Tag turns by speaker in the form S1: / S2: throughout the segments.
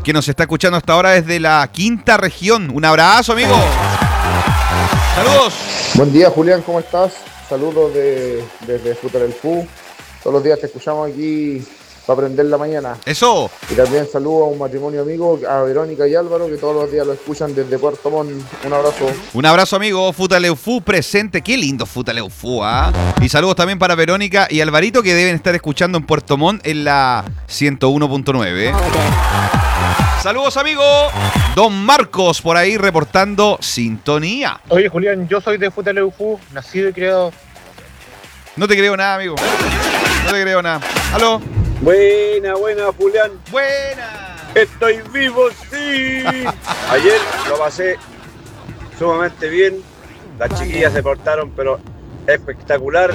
S1: que nos está escuchando hasta ahora desde la quinta región. Un abrazo, amigo. Saludos.
S2: Buen día, Julián, ¿cómo estás? Saludos desde Fruta del Fu. Todos los días te escuchamos aquí para aprender la mañana.
S1: Eso.
S2: Y también saludo a un matrimonio amigo, a Verónica y Álvaro, que todos los días lo escuchan desde Puerto Montt. Un abrazo.
S1: Un abrazo, amigo. Futaleufu presente. Qué lindo Futaleufu, ¿ah? Y saludos también para Verónica y Alvarito, que deben estar escuchando en Puerto Montt en la 101.9. Saludos, amigo. Don Marcos por ahí reportando sintonía.
S3: Oye, Julián, yo soy de Futaleufu, nacido y criado.
S1: No te creo nada, amigo. No te creo nada. ¿Aló?
S4: Buena, Julián.
S1: Buena.
S4: Estoy vivo, sí. Ayer lo pasé sumamente bien. Las chiquillas se portaron, pero espectacular.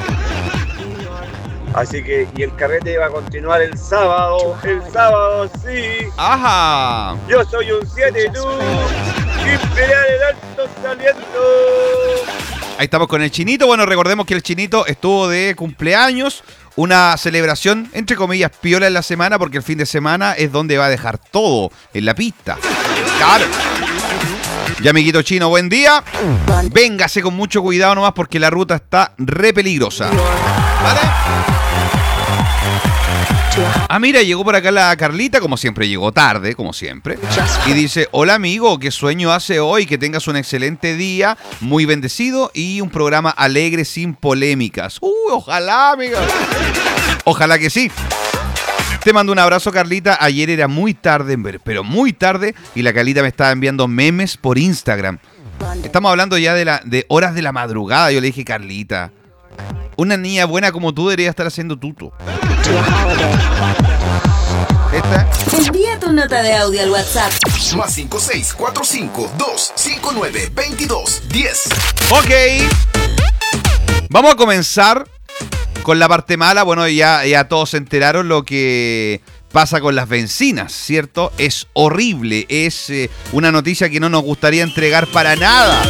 S4: Así que, y el carrete va a continuar el sábado. El sábado, sí.
S1: Ajá.
S4: Yo soy un 7 tú. Sin pelear el alto saliendo.
S1: Ahí estamos con el Chinito. Bueno, recordemos que el Chinito estuvo de cumpleaños. Una celebración, entre comillas, piola en la semana, porque el fin de semana es donde va a dejar todo en la pista. Claro. Ya, amiguito chino, buen día. Véngase con mucho cuidado nomás porque la ruta está re peligrosa. ¿Vale? Ah, mira, llegó por acá la Carlita, como siempre, llegó tarde, como siempre. Y dice, hola amigo, qué sueño hace hoy, que tengas un excelente día, muy bendecido y un programa alegre sin polémicas. Ojalá, amiga. Ojalá que sí. Te mando un abrazo, Carlita. Ayer era muy tarde, pero muy tarde, y la Carlita me estaba enviando memes por Instagram. Estamos hablando ya de horas de la madrugada. Yo le dije, Carlita, una niña buena como tú debería estar haciendo tuto.
S5: Envía tu nota de audio al WhatsApp.
S6: Más 5645-259-2210.
S1: Ok. Vamos a comenzar con la parte mala. Bueno, ya todos se enteraron lo que pasa con las bencinas, ¿cierto? Es horrible. Es una noticia que no nos gustaría entregar para nada.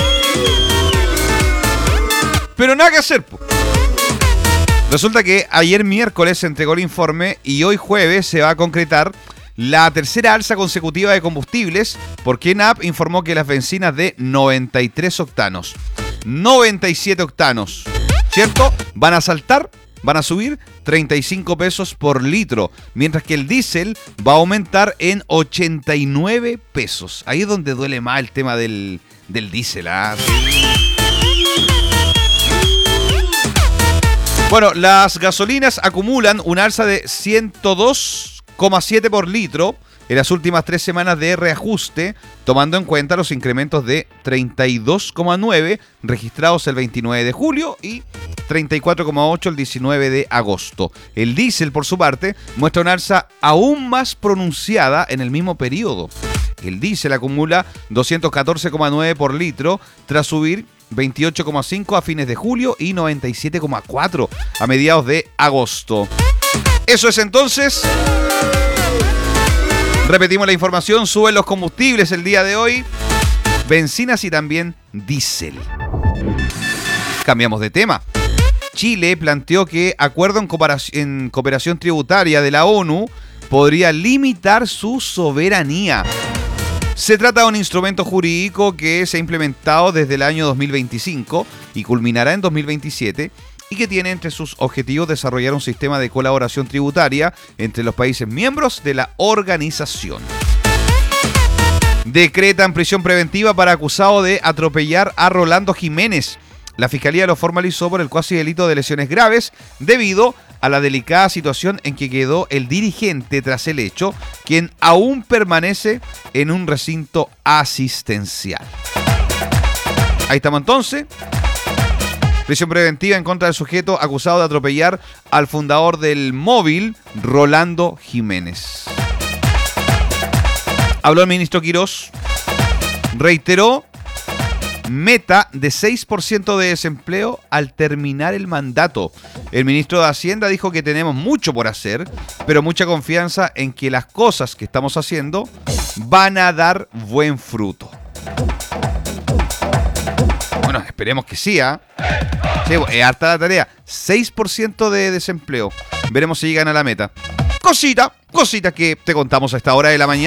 S1: Pero nada que hacer, po. Resulta que ayer miércoles se entregó el informe y hoy jueves se va a concretar la tercera alza consecutiva de combustibles, porque ENAP informó que las bencinas de 93 octanos, 97 octanos, ¿cierto? Van a saltar, van a subir 35 pesos por litro, mientras que el diésel va a aumentar en 89 pesos. Ahí es donde duele más el tema del diésel, ¿ah? Bueno, las gasolinas acumulan un alza de 102,7 por litro en las últimas 3 semanas de reajuste, tomando en cuenta los incrementos de 32,9 registrados el 29 de julio y 34,8 el 19 de agosto. El diésel, por su parte, muestra una alza aún más pronunciada en el mismo periodo. El diésel acumula 214,9 por litro tras subir 28,5 a fines de julio y 97,4 a mediados de agosto. Eso es entonces. Repetimos la información, suben los combustibles el día de hoy, bencinas y también diésel. Cambiamos de tema. Chile planteó que acuerdo en cooperación tributaria de la ONU podría limitar su soberanía. Se trata de un instrumento jurídico que se ha implementado desde el año 2025 y culminará en 2027 y que tiene entre sus objetivos desarrollar un sistema de colaboración tributaria entre los países miembros de la organización. Decretan prisión preventiva para acusado de atropellar a Rolando Jiménez. La Fiscalía lo formalizó por el cuasi delito de lesiones graves debido a la delicada situación en que quedó el dirigente tras el hecho, quien aún permanece en un recinto asistencial. Ahí estamos entonces. Prisión preventiva en contra del sujeto acusado de atropellar al fundador del móvil, Rolando Jiménez. Habló el ministro Quirós, reiteró meta de 6% de desempleo al terminar el mandato. El ministro de Hacienda dijo que tenemos mucho por hacer, pero mucha confianza en que las cosas que estamos haciendo van a dar buen fruto. Bueno, esperemos que sí, ¿ah? Sí, es harta la tarea. 6% de desempleo. Veremos si llegan a la meta. Cositas que te contamos a esta hora de la mañana.